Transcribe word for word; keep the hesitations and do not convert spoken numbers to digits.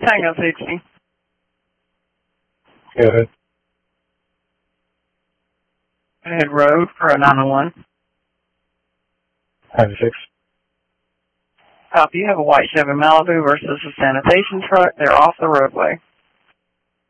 Tango sixty. Go ahead. Head road for a nine one one. ninety-six. Copy. You have a white Chevy Malibu versus a sanitation truck. They're off the roadway.